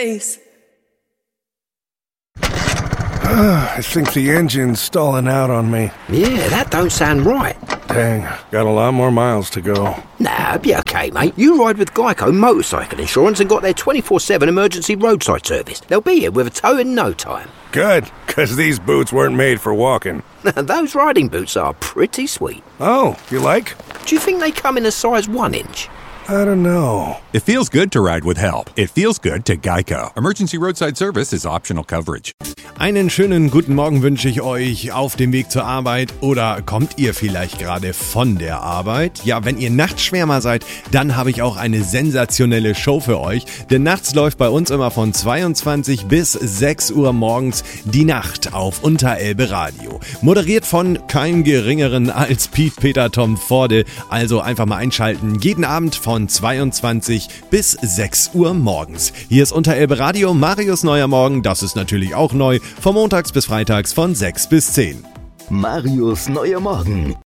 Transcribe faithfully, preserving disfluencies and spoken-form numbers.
please. I think the engine's stalling out on me. Yeah, that don't sound right. Dang, got a lot more miles to go. Nah, it'll be okay, mate. You ride with Geico Motorcycle Insurance and got their twenty-four seven emergency roadside service. They'll be here with a tow in no time. Good, because these boots weren't made for walking. Those riding boots are pretty sweet. Oh, you like? Do you think they come in a size one inch? I don't know. It feels good to ride with help. It feels good to Geico. Emergency roadside service is optional coverage. Einen schönen guten Morgen wünsche ich euch auf dem Weg zur Arbeit oder kommt ihr vielleicht gerade von der Arbeit? Ja, wenn ihr Nachtschwärmer seid, dann habe ich auch eine sensationelle Show für euch, denn nachts läuft bei uns immer von zweiundzwanzig bis sechs Uhr morgens die Nacht auf Unterelbe Radio. Moderiert von keinem geringeren als Piet Peter Tom Forde, also einfach mal einschalten, jeden Abend von zweiundzwanzig bis sechs Uhr morgens. Hier ist Unterelbe Radio, Marius Neuer Morgen, das ist natürlich auch neu, von montags bis freitags von sechs bis zehn. Marius Neuer Morgen.